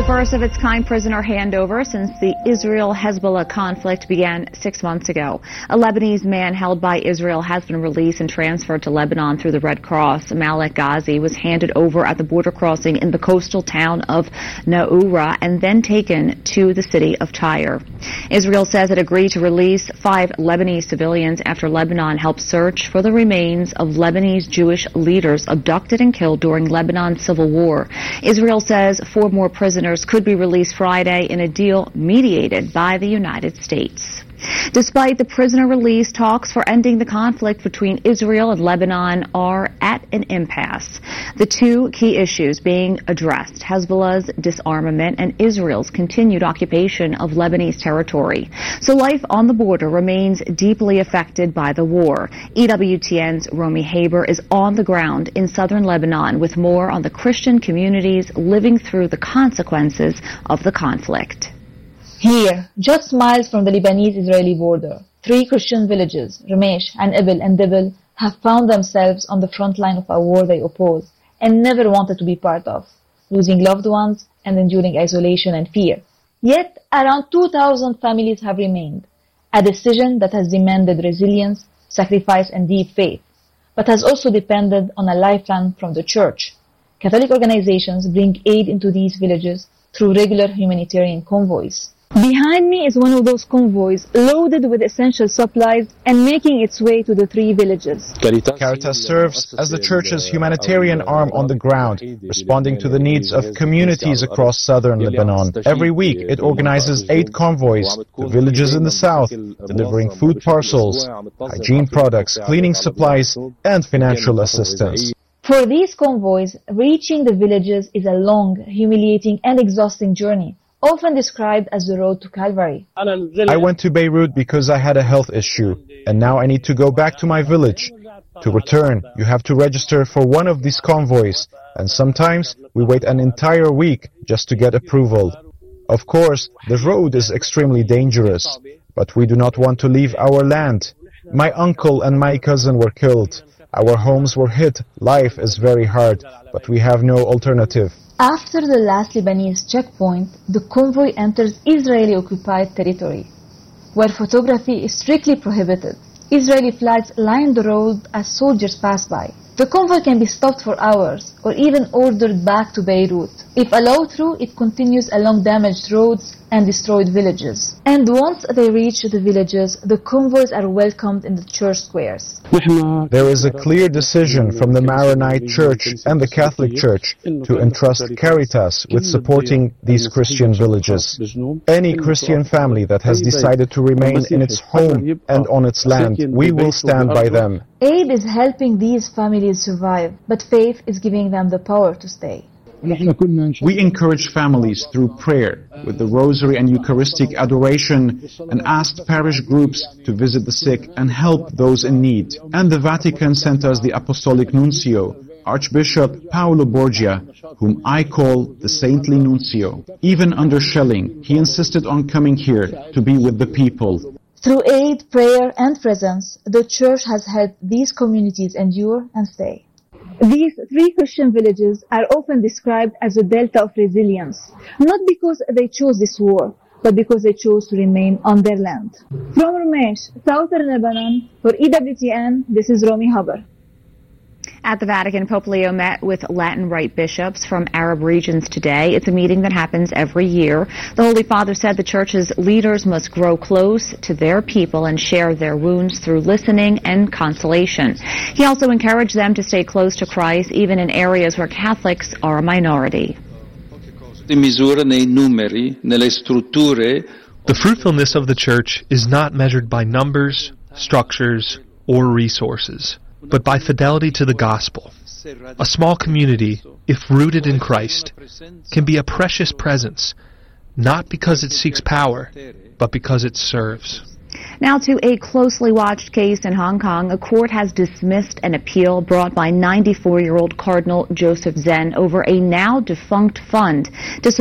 The first of its kind prisoner handover since the Israel-Hezbollah conflict began 6 months ago. A Lebanese man held by Israel has been released and transferred to Lebanon through the Red Cross. Malek Ghazi was handed over at the border crossing in the coastal town of Naura and then taken to the city of Tyre. Israel says it agreed to release 5 Lebanese civilians after Lebanon helped search for the remains of Lebanese Jewish leaders abducted and killed during Lebanon's civil war. Israel says 4 more prisoners could be released Friday in a deal mediated by the United States. Despite the prisoner release, talks for ending the conflict between Israel and Lebanon are at an impasse. The 2 key issues being addressed: Hezbollah's disarmament and Israel's continued occupation of Lebanese territory. So life on the border remains deeply affected by the war. EWTN's Romy Haber is on the ground in southern Lebanon with more on the Christian communities living through the consequences of the conflict. Here, just miles from the Lebanese-Israeli border, 3 Christian villages, Ramesh and Ibil and Dibel, have found themselves on the front line of a war they oppose and never wanted to be part of, losing loved ones and enduring isolation and fear. Yet, around 2,000 families have remained, a decision that has demanded resilience, sacrifice and deep faith, but has also depended on a lifeline from the church. Catholic organizations bring aid into these villages through regular humanitarian convoys. Behind me is one of those convoys loaded with essential supplies and making its way to the 3 villages. Caritas serves as the church's humanitarian arm on the ground, responding to the needs of communities across southern Lebanon. Every week it organizes 8 convoys to villages in the south, delivering food parcels, hygiene products, cleaning supplies and financial assistance. For these convoys, reaching the villages is a long, humiliating and exhausting journey, often described as the road to Calvary. I went to Beirut because I had a health issue, and now I need to go back to my village. To return, you have to register for one of these convoys, and sometimes we wait an entire week just to get approval. Of course, the road is extremely dangerous, but we do not want to leave our land. My uncle and my cousin were killed. Our homes were hit. Life is very hard, but we have no alternative. After the last Lebanese checkpoint, the convoy enters Israeli-occupied territory, where photography is strictly prohibited. Israeli flags line the road as soldiers pass by. The convoy can be stopped for hours or even ordered back to Beirut. If allowed through, it continues along damaged roads and destroyed villages. And once they reach the villages, the convoys are welcomed in the church squares. There is a clear decision from the Maronite Church and the Catholic Church to entrust Caritas with supporting these Christian villages. Any Christian family that has decided to remain in its home and on its land, we will stand by them. Aid is helping these families survive, but faith is giving them the power to stay. We encourage families through prayer, with the Rosary and Eucharistic adoration, and asked parish groups to visit the sick and help those in need. And the Vatican sent us the Apostolic Nuncio, Archbishop Paolo Borgia, whom I call the Saintly Nuncio. Even under shelling, he insisted on coming here to be with the people. Through aid, prayer, and presence, the Church has helped these communities endure and stay. These 3 Christian villages are often described as a delta of resilience, not because they chose this war, but because they chose to remain on their land. From Ramesh, southern Lebanon, for EWTN, this is Romy Haber. At the Vatican, Pope Leo met with Latin Rite bishops from Arab regions today. It's a meeting that happens every year. The Holy Father said the Church's leaders must grow close to their people and share their wounds through listening and consolation. He also encouraged them to stay close to Christ, even in areas where Catholics are a minority. The fruitfulness of the Church is not measured by numbers, structures, or resources, but by fidelity to the gospel. A small community, if rooted in Christ, can be a precious presence, not because it seeks power, but because it serves. Now to a closely watched case in Hong Kong. A court has dismissed an appeal brought by 94-year-old Cardinal Joseph Zen over a now-defunct fund to